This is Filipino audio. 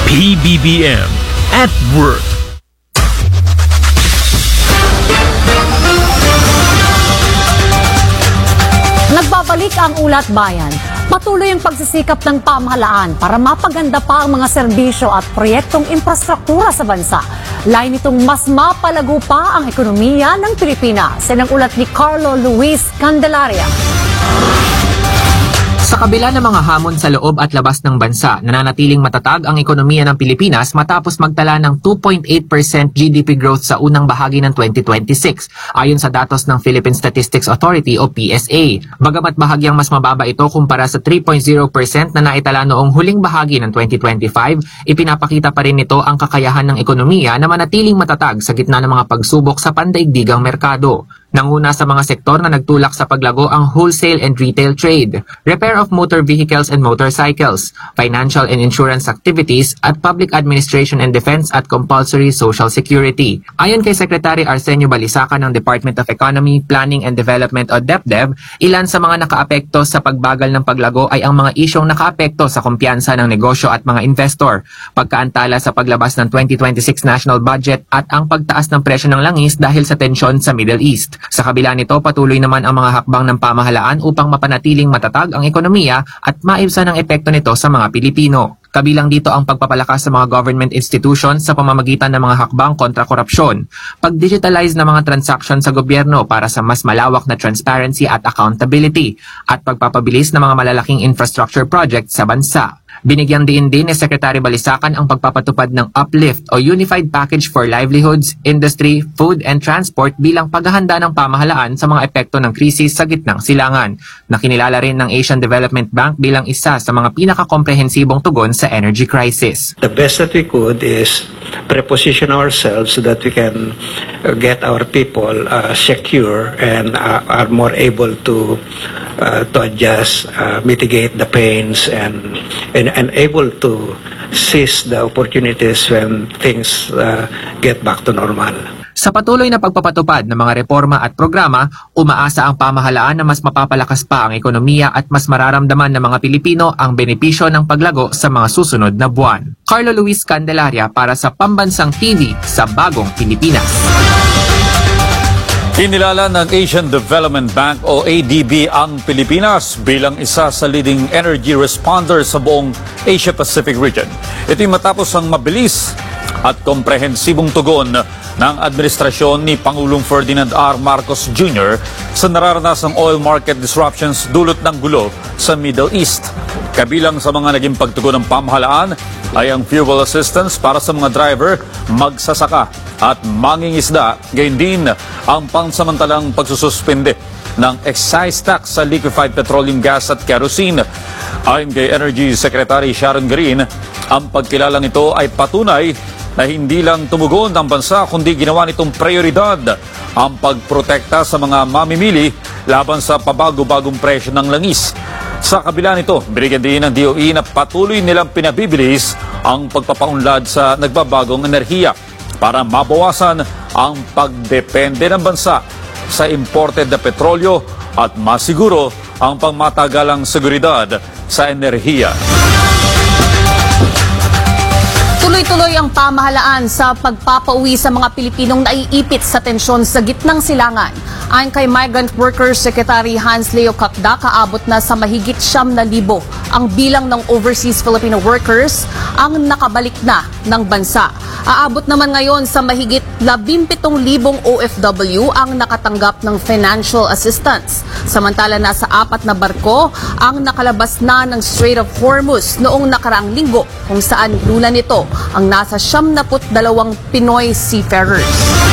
PBBM at Work. Nagbabalik ang Ulat Bayan. Patuloy ang pagsisikap ng pamahalaan para mapaganda pa ang mga serbisyo at proyektong infrastruktura sa bansa. Lain nitong mas mapalago pa ang ekonomiya ng Pilipinas. Yan ang ulat ni Carlo Luis Candelaria. Sa kabila ng mga hamon sa loob at labas ng bansa, nananatiling matatag ang ekonomiya ng Pilipinas matapos magtala ng 2.8% GDP growth sa unang bahagi ng 2026, ayon sa datos ng Philippine Statistics Authority o PSA. Bagamat bahagyang mas mababa ito kumpara sa 3.0% na naitala noong huling bahagi ng 2025, ipinapakita pa rin nito ang kakayahan ng ekonomiya na manatiling matatag sa gitna ng mga pagsubok sa pandaigdigang merkado. Nanguna sa mga sektor na nagtulak sa paglago ang wholesale and retail trade, repair of motor vehicles and motorcycles, financial and insurance activities, at public administration and defense at compulsory social security. Ayon kay Secretary Arsenio Balisaca ng Department of Economy, Planning and Development o DepDev, ilan sa mga nakaapekto sa pagbagal ng paglago ay ang mga isyong nakaapekto sa kumpiyansa ng negosyo at mga investor, pagkaantala sa paglabas ng 2026 national budget at ang pagtaas ng presyo ng langis dahil sa tensyon sa Middle East. Sa kabila nito, patuloy naman ang mga hakbang ng pamahalaan upang mapanatiling matatag ang ekonomiya at maibsan ang epekto nito sa mga Pilipino. Kabilang dito ang pagpapalakas sa mga government institutions sa pamamagitan ng mga hakbang kontra korupsyon, pag-digitalize ng mga transaction sa gobyerno para sa mas malawak na transparency at accountability, at pagpapabilis ng mga malalaking infrastructure projects sa bansa. Binigyang diin din ni Secretary Balisacan ang pagpapatupad ng Uplift o Unified Package for Livelihoods, Industry, Food and Transport bilang paghahanda ng pamahalaan sa mga epekto ng krisis sa gitnang silangan, na kinilala rin ng Asian Development Bank bilang isa sa mga pinakakomprehensibong tugon sa energy crisis. The best that we could is preposition ourselves so that we can get our people secure and are more able to adjust, mitigate the pains and able to seize the opportunities when things get back to normal. Sa patuloy na pagpapatupad ng mga reforma at programa, umaasa ang pamahalaan na mas mapapalakas pa ang ekonomiya at mas mararamdaman ng mga Pilipino ang benepisyo ng paglago sa mga susunod na buwan. Carlo Luis Candelaria para sa Pambansang TV sa Bagong Pilipinas. Kinilala ng Asian Development Bank o ADB ang Pilipinas bilang isa sa leading energy responder sa buong Asia-Pacific region. Ito'y matapos ang mabilis at komprehensibong tugon ng administrasyon ni Pangulong Ferdinand R. Marcos Jr. sa nararanasang oil market disruptions dulot ng gulo sa Middle East. Kabilang sa mga naging pagtugon ng pamahalaan ay ang fuel assistance para sa mga driver, magsasaka at mangingisda, gayon din ang pansamantalang pagsususpende ng excise tax sa liquefied petroleum gas at kerosene. Ayon kay Energy Secretary Sharon Green, ang pagkilalang ito ay patunay na hindi lang tumugon ng bansa kundi ginawa nitong prioridad ang pagprotekta sa mga mamimili laban sa pabago-bagong presyo ng langis. Sa kabila nito, binigyan din ng DOE na patuloy nilang pinabibilis ang pagpapaunlad sa nagbabagong enerhiya para mabawasan ang pagdepende ng bansa sa imported na petrolyo at masiguro ang pangmatagalang seguridad sa enerhiya. Tuloy-tuloy ang pamahalaan sa pagpapauwi sa mga Pilipinong naiipit sa tensyon sa gitnang silangan. Ayon kay Migrant Workers Secretary Hans Leo Capda, kaabot na sa mahigit 9,000 ang bilang ng overseas Filipino workers ang nakabalik na ng bansa. Aabot naman ngayon sa mahigit 17,000 OFW ang nakatanggap ng financial assistance. Samantala nasa 4 na barko ang nakalabas na ng Strait of Hormuz noong nakaraang linggo, kung saan luna nito ang nasa 72 Pinoy seafarers.